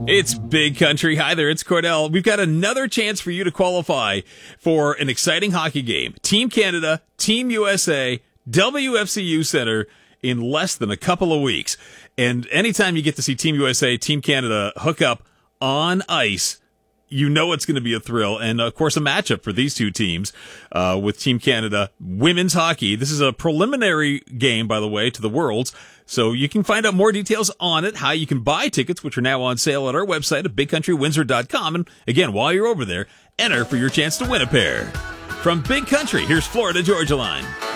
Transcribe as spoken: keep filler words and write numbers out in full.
It's Big Country. Hi there, it's Cordell. We've got another chance for you to qualify for an exciting hockey game. Team Canada, Team U S A, W F C U Center in less than a couple of weeks. And anytime you get to see Team U S A, Team Canada hook up on ice, you know it's going to be a thrill. And, of course, a matchup for these two teams uh, with Team Canada women's hockey. This is a preliminary game, by the way, to the Worlds. So you can find out more details on it, how you can buy tickets, which are now on sale at our website at big country windsor dot com. And, again, while you're over there, enter for your chance to win a pair. From Big Country, here's Florida Georgia Line.